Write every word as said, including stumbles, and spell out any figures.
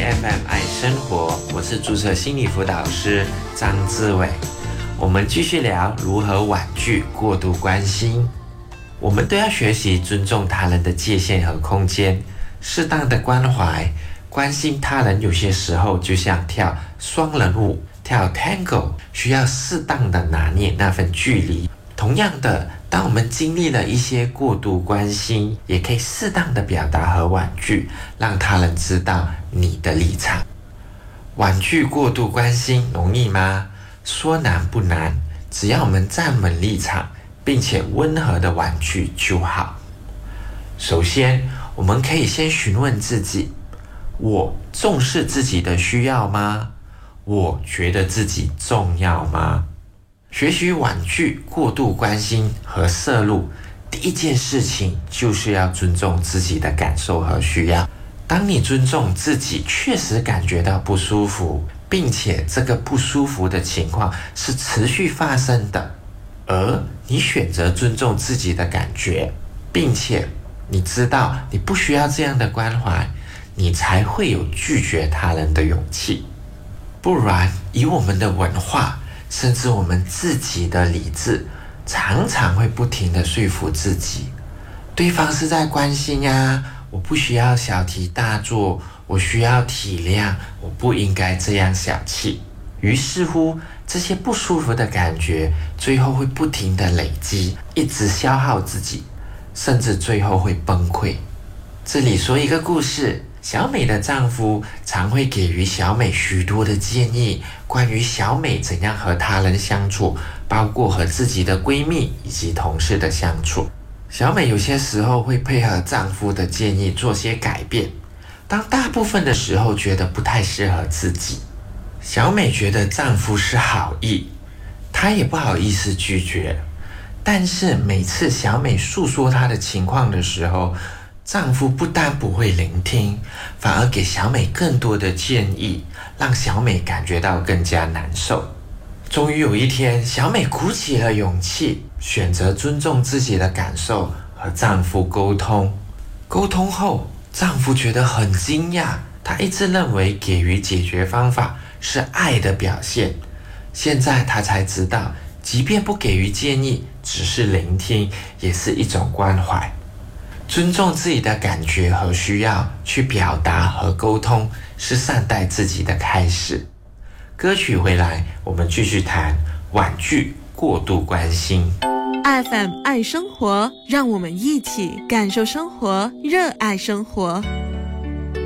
F M 爱生活，我是注册心理辅导师张志伟。我们继续聊如何婉拒过度关心。我们都要学习尊重他人的界限和空间，适当的关怀、关心他人，有些时候就像跳双人舞、跳 Tango， 需要适当的拿捏那份距离。同样的，当我们经历了一些过度关心，也可以适当的表达和婉拒，让他人知道你的立场。婉拒过度关心容易吗？说难不难，只要我们站稳立场，并且温和的婉拒就好。首先，我们可以先询问自己：我重视自己的需要吗？我觉得自己重要吗？学习婉拒过度关心和摄入，第一件事情就是要尊重自己的感受和需要。当你尊重自己确实感觉到不舒服，并且这个不舒服的情况是持续发生的，而你选择尊重自己的感觉，并且你知道你不需要这样的关怀，你才会有拒绝他人的勇气。不然，以我们的文化，甚至我们自己的理智，常常会不停地说服自己，对方是在关心啊，我不需要小题大做，我需要体谅，我不应该这样小气。于是乎，这些不舒服的感觉最后会不停地累积，一直消耗自己，甚至最后会崩溃。这里说一个故事，小美的丈夫常会给予小美许多的建议，关于小美怎样和他人相处，包括和自己的闺蜜以及同事的相处。小美有些时候会配合丈夫的建议做些改变，当大部分的时候觉得不太适合自己。小美觉得丈夫是好意，她也不好意思拒绝，但是每次小美诉说她的情况的时候，丈夫不但不会聆听，反而给小美更多的建议，让小美感觉到更加难受。终于有一天，小美鼓起了勇气，选择尊重自己的感受，和丈夫沟通。沟通后，丈夫觉得很惊讶，他一直认为给予解决方法是爱的表现，现在他才知道，即便不给予建议，只是聆听，也是一种关怀。尊重自己的感觉和需要，去表达和沟通，是善待自己的开始。歌曲回来，我们继续谈婉拒过度关心。 F M 爱生活，让我们一起感受生活，热爱生活。